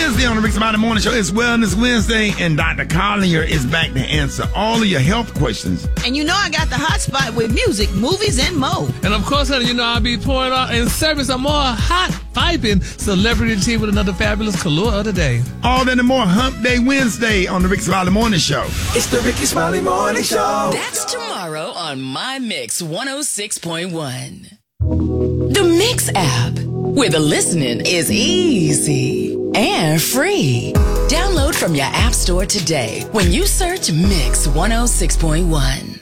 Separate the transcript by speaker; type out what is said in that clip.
Speaker 1: Wednesday on the Rick Smiley Morning Show. It's Wellness Wednesday, and Dr. Collier is back to answer all of your health questions.
Speaker 2: And you know I got the hot spot with music, movies, and more.
Speaker 3: And of course, honey, you know I'll be pouring out in service a more hot, piping celebrity tea with another fabulous color of the day.
Speaker 1: All that and more Hump Day Wednesday on the Rick Smiley Morning Show.
Speaker 4: It's the Ricky Smiley Morning Show.
Speaker 5: That's tomorrow on My Mix 106.1. The Mix app, where the listening is easy and free. Download from your app store today when you search Mix 106.1.